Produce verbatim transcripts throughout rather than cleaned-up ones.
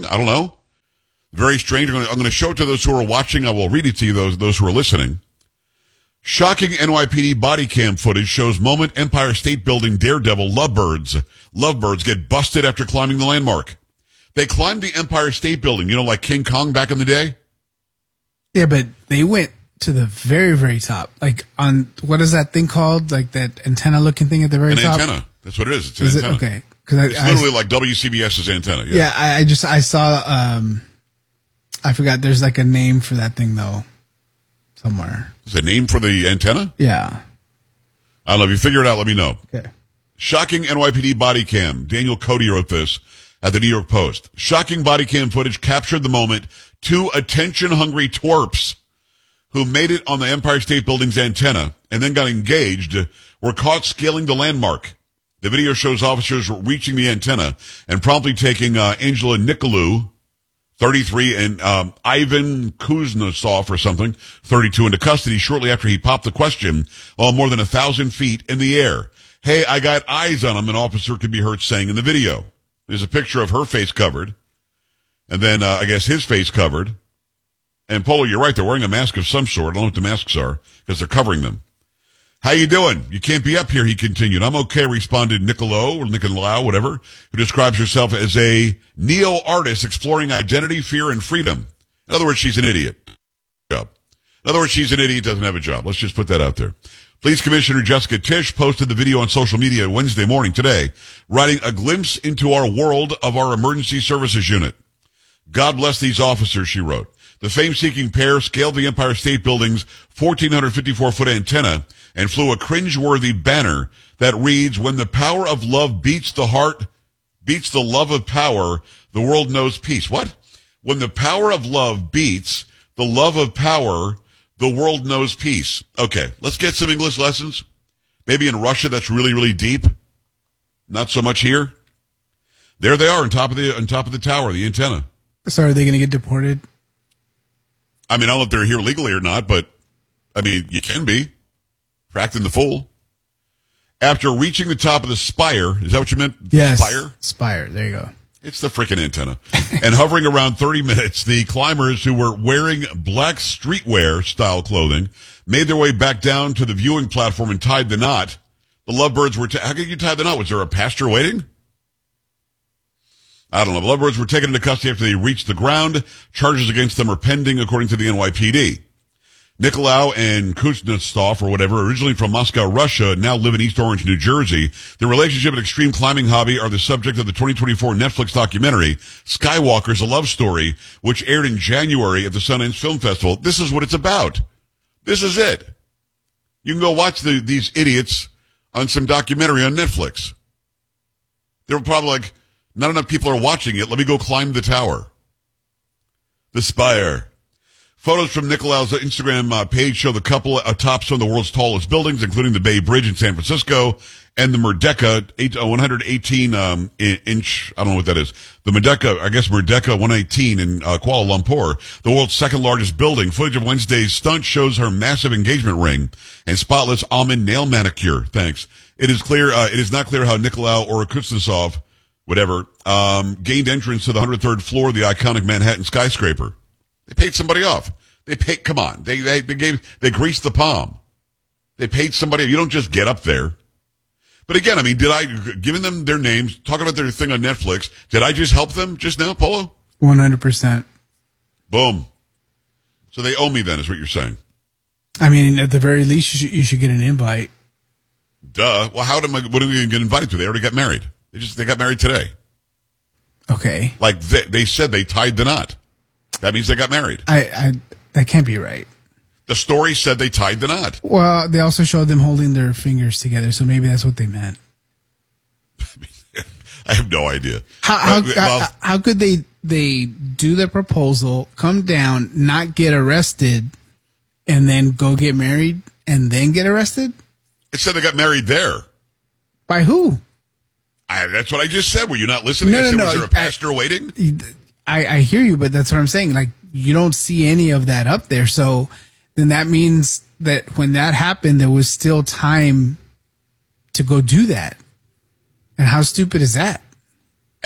I don't know. Very strange. I'm going to show it to those who are watching. I will read it to you, those, those who are listening. Shocking N Y P D body cam footage shows moment Empire State Building daredevil lovebirds. Lovebirds get busted after climbing the landmark. They climbed the Empire State Building, you know, like King Kong back in the day? Yeah, but they went to the very, very top. Like on, what is that thing called? Like that antenna-looking thing at the very an top? An antenna. That's what it is. It's an is antenna. It? Okay. Cause I, it's literally I, like W C B S's antenna. Yeah, yeah I, I just, I saw, um, I forgot there's like a name for that thing though. Somewhere. Is there a name for the antenna? Yeah. I don't know. If you figure it out, let me know. Okay. Shocking N Y P D body cam. Daniel Cody wrote this at the New York Post. Shocking body cam footage captured the moment two attention-hungry twerps who made it on the Empire State Building's antenna and then got engaged were caught scaling the landmark. The video shows officers reaching the antenna and promptly taking uh, Angela Nicolou, thirty-three, and um, Ivan Kuznetsov or something, thirty-two, into custody shortly after he popped the question while more than a thousand feet in the air. Hey, I got eyes on him, an officer could be heard saying in the video. There's a picture of her face covered, and then uh, I guess his face covered. And Polo, you're right, they're wearing a mask of some sort. I don't know what the masks are, because they're covering them. How you doing? You can't be up here, he continued. I'm okay, responded Nicolou, or Nicolau, whatever, who describes herself as a neo-artist exploring identity, fear, and freedom. In other words, she's an idiot. Job. In other words, she's an idiot, doesn't have a job. Let's just put that out there. Police Commissioner Jessica Tisch posted the video on social media Wednesday morning today, writing a glimpse into our world of our emergency services unit. God bless these officers, she wrote. The fame-seeking pair scaled the Empire State Building's one thousand four hundred fifty-four foot antenna and flew a cringe-worthy banner that reads, when the power of love beats the heart, beats the love of power, the world knows peace. What? When the power of love beats the love of power, the world knows peace. Okay, let's get some English lessons. Maybe in Russia that's really, really deep. Not so much here. There they are on top of the on top of the tower, the antenna. So are they going to get deported? I mean, I don't know if they're here legally or not, but I mean, you can be. For acting the fool. After reaching the top of the spire, is that what you meant? Yes. Spire? Spire, there you go. It's the freaking antenna. And hovering around thirty minutes, the climbers who were wearing black streetwear style clothing made their way back down to the viewing platform and tied the knot. The lovebirds were, ta- how could you tie the knot? Was there a pastor waiting? I don't know. The lovebirds were taken into custody after they reached the ground. Charges against them are pending, according to the N Y P D. Nicolau and Kuznetsov, or whatever, originally from Moscow, Russia, now live in East Orange, New Jersey. Their relationship and extreme climbing hobby are the subject of the twenty twenty-four Netflix documentary, Skywalker's A Love Story, which aired in January at the Sundance Film Festival. This is what it's about. This is it. You can go watch the, these idiots on some documentary on Netflix. They were probably like, not enough people are watching it. Let me go climb the tower. The spire. Photos from Nicolau's Instagram uh, page show the couple atop some of the world's tallest buildings, including the Bay Bridge in San Francisco and the Merdeka eight, uh, one hundred eighteen um, inch, I don't know what that is. The Merdeka, I guess Merdeka one eighteen in uh, Kuala Lumpur, the world's second largest building. Footage of Wednesday's stunt shows her massive engagement ring and spotless almond nail manicure. Thanks. It is clear, uh, it is not clear how Nicolau or Kuznetsov, whatever, um, gained entrance to the one hundred third floor of the iconic Manhattan skyscraper. They paid somebody off. They paid, come on. They, they, they gave, they greased the palm. They paid somebody. You don't just get up there. But again, I mean, did I, giving them their names, talking about their thing on Netflix, did I just help them just now, Polo? one hundred percent. Boom. So they owe me then, is what you're saying. I mean, at the very least, you should, you should get an invite. Duh. Well, how am I, what are we going to get invited to? They already got married. They just, they got married today. Okay. Like they, they said they tied the knot. That means they got married. I, I, that can't be right. The story said they tied the knot. Well, they also showed them holding their fingers together, so maybe that's what they meant. I have no idea. How how, but, well, how, how could they they do the proposal, come down, not get arrested, and then go get married and then get arrested? It said they got married there. By who? I, that's what I just said. Were you not listening? No, I no, said, no. was there a pastor I, waiting? I, I hear you, but that's what I'm saying. Like, you don't see any of that up there. So then that means that when that happened, there was still time to go do that. And how stupid is that?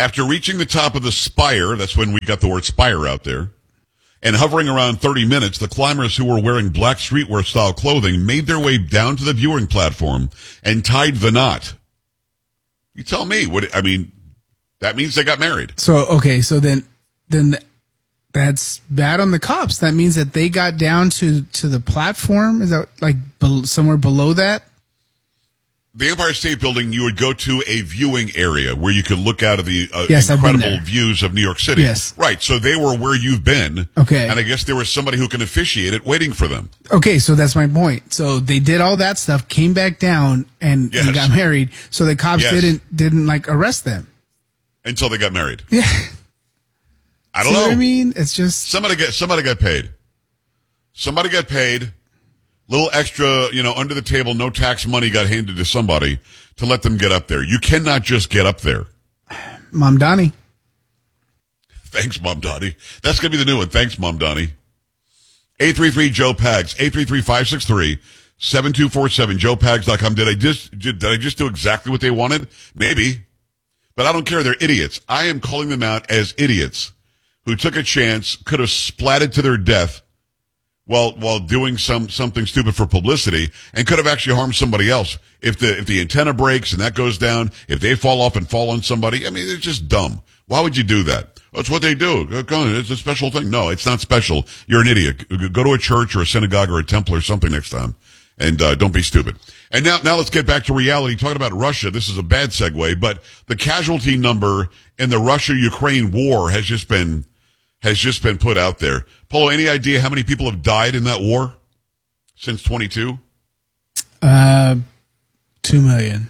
After reaching the top of the spire, that's when we got the word spire out there, and hovering around thirty minutes, the climbers who were wearing black streetwear-style clothing made their way down to the viewing platform and tied the knot. You tell me. What I mean, that means they got married. So, okay, so then then that's bad on the cops. That means that they got down to, to the platform? Is that, like, be- somewhere below that? The Empire State Building, you would go to a viewing area where you could look out of the uh, yes, incredible views of New York City. Yes. Right, so they were where you've been. Okay. And I guess there was somebody who can officiate it waiting for them. Okay, so that's my point. So they did all that stuff, came back down, and, Yes. and got married. So the cops Yes. didn't, didn't, like, arrest them. Until they got married. Yeah. I don't See know. what I mean? It's just... Somebody get somebody got paid. Somebody got paid. Little extra, you know, under the table, no tax money got handed to somebody to let them get up there. You cannot just get up there. Mom Donnie. Thanks, Mom Donnie. That's going to be the new one. Thanks, Mom Donnie. eight three three Joe Pags. eight three three, five six three, seven two four seven. joe pags dot com. Did I just, did I just do exactly what they wanted? Maybe. But I don't care. They're idiots. I am calling them out as idiots who took a chance, could have splatted to their death while while doing some something stupid for publicity, and could have actually harmed somebody else. If the if the antenna breaks and that goes down, if they fall off and fall on somebody, I mean, it's just dumb. Why would you do that? That's what they do. It's a special thing. No, it's not special. You're an idiot. Go to a church or a synagogue or a temple or something next time, and uh, don't be stupid. And now, now let's get back to reality. Talking about Russia, this is a bad segue, but the casualty number in the Russia-Ukraine war has just been has just been put out there. Polo, any idea how many people have died in that war since twenty-two? Uh, two million.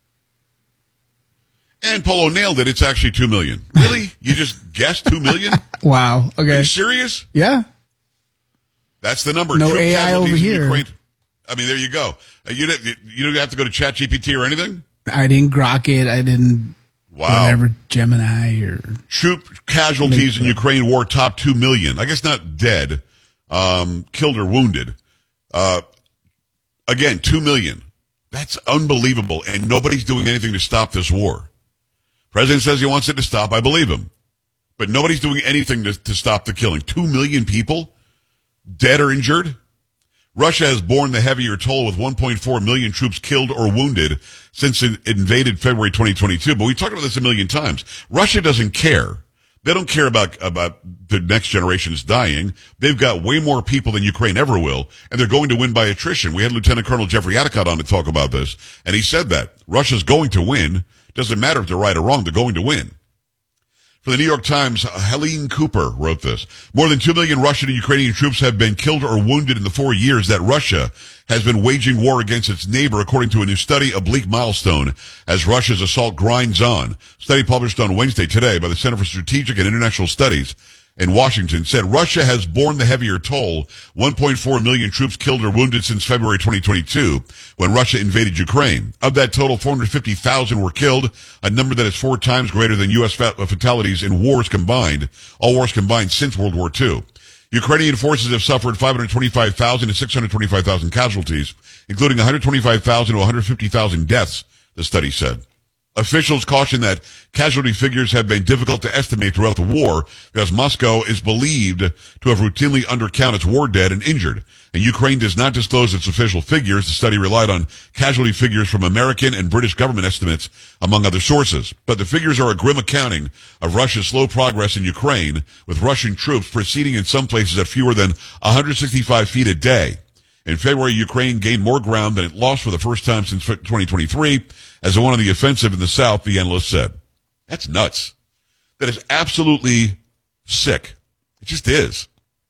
And Polo nailed it. It's actually two million. Really? You just guessed two million? Wow. Are Okay. you serious? Yeah. That's the number. No Troop A I over casualties in here. Ukraine. I mean, there you go. Uh, You didn't, you don't have to go to ChatGPT or anything? I didn't grok it. I didn't. Wow. Whatever, Gemini or. Troop casualties in Ukraine war top two million. I guess not dead, um, killed or wounded. Uh, again, two million. That's unbelievable. And nobody's doing anything to stop this war. President says he wants it to stop. I believe him. But nobody's doing anything to, to stop the killing. Two million people dead or injured. Russia has borne the heavier toll with one point four million troops killed or wounded since it invaded February twenty twenty-two. But we talked about this a million times. Russia doesn't care. They don't care about, about the next generations dying. They've got way more people than Ukraine ever will, and they're going to win by attrition. We had Lieutenant Colonel Jeffrey Atticott on to talk about this, and he said that. Russia's going to win. Doesn't matter if they're right or wrong. They're going to win. For the New York Times, Helene Cooper wrote this. More than two million Russian and Ukrainian troops have been killed or wounded in the four years that Russia has been waging war against its neighbor, according to a new study, A Bleak Milestone, as Russia's assault grinds on. Study published on Wednesday today by the Center for Strategic and International Studies in Washington said Russia has borne the heavier toll, one point four million troops killed or wounded since February twenty twenty-two, when Russia invaded Ukraine. Of that total, four hundred fifty thousand were killed, a number that is four times greater than U S fatalities in wars combined, all wars combined since World War Two. Ukrainian forces have suffered five hundred twenty-five thousand to six hundred twenty-five thousand casualties, including one hundred twenty-five thousand to one hundred fifty thousand deaths, the study said. Officials caution that casualty figures have been difficult to estimate throughout the war because Moscow is believed to have routinely undercounted its war dead and injured. And Ukraine does not disclose its official figures. The study relied on casualty figures from American and British government estimates, among other sources. But the figures are a grim accounting of Russia's slow progress in Ukraine, with Russian troops proceeding in some places at fewer than one hundred sixty-five feet a day. In February, Ukraine gained more ground than it lost for the first time since twenty twenty-three as it won on the offensive in the south, the analyst said. That's nuts. That is absolutely sick. It just is.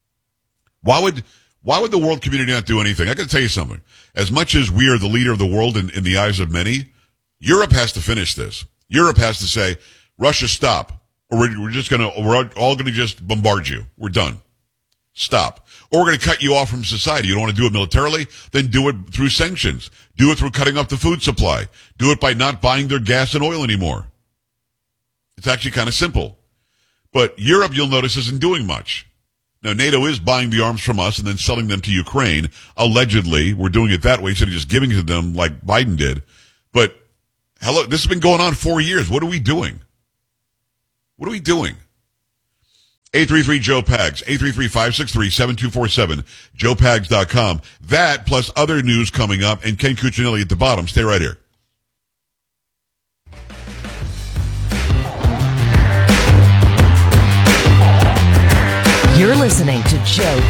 Why would, why would the world community not do anything? I got to tell you something. As much as we are the leader of the world in, in the eyes of many, Europe has to finish this. Europe has to say, Russia, stop. Or we're, we're just going to, we're all going to just bombard you. We're done. Stop. Or we're going to cut you off from society. You don't want to do it militarily? Then do it through sanctions. Do it through cutting off the food supply. Do it by not buying their gas and oil anymore. It's actually kind of simple. But Europe, you'll notice, isn't doing much. Now, NATO is buying the arms from us and then selling them to Ukraine. Allegedly, we're doing it that way instead of just giving it to them like Biden did. But, hello, this has been going on four years. What are we doing? What are we doing? eight three three Joe Pags, eight three three, five six three, seven two four seven, joe pags dot com. That plus other news coming up, and Ken Cuccinelli at the bottom. Stay right here. You're listening to Joe